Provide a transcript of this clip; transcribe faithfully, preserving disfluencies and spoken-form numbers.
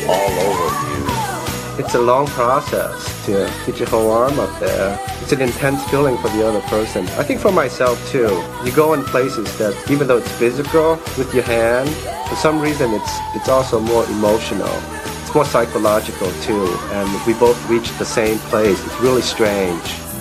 all over you. It's a long process to get your whole arm up there. It's an intense feeling for the other person. I think for myself too. You go in places that, even though it's physical with your hand, for some reason it's it's also more emotional. It's more psychological too, and we both reach the same place. It's really strange.